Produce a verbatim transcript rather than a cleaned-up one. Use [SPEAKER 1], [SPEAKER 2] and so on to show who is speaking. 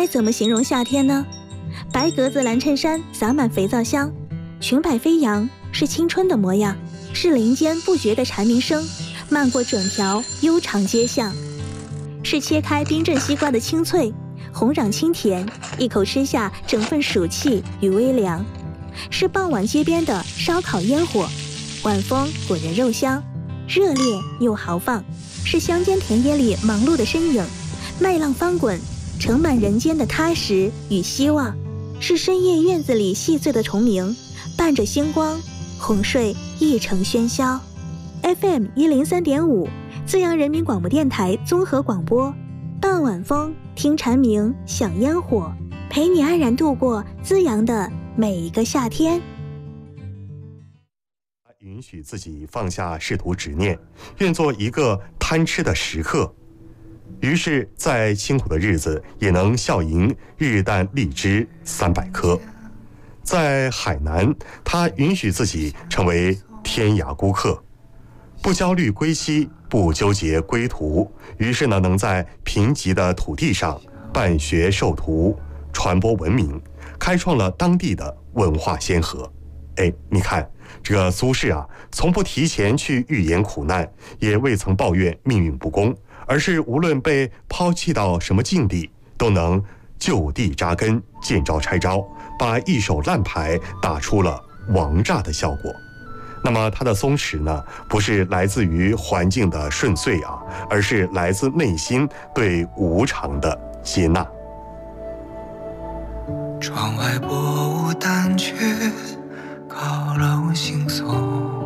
[SPEAKER 1] 该怎么形容夏天呢？白格子蓝衬衫洒满肥皂香，裙摆飞扬，是青春的模样，是林间不绝的蝉鸣声，漫过整条悠长街巷，是切开冰镇西瓜的清脆，红壤清甜，一口吃下整份暑气与微凉，是傍晚街边的烧烤烟火，晚风裹着肉香，热烈又豪放，是乡间田野里忙碌的身影，麦浪翻滚，盛满人间的踏实与希望，是深夜院子里细碎的虫鸣，伴着星光，哄睡一城喧嚣。 F M 一零三点五，资阳人民广播电台综合广播，傍晚风，听蝉鸣，享烟火，陪你安然度过资阳的每一个夏天。
[SPEAKER 2] 允许自己放下仕途执念，愿做一个贪吃的食客，于是在清苦的日子也能笑迎日啖荔枝三百颗。在海南，他允许自己成为天涯孤客，不焦虑归期，不纠结归途，于是呢，能在贫瘠的土地上办学授徒，传播文明，开创了当地的文化先河。哎，你看这个苏轼啊，从不提前去预言苦难，也未曾抱怨命运不公，而是无论被抛弃到什么境地，都能就地扎根，见招拆招，把一手烂牌打出了王炸的效果。那么他的松弛呢，不是来自于环境的顺遂啊，而是来自内心对无常的接纳。
[SPEAKER 3] 窗外薄雾淡去，高楼惺忪，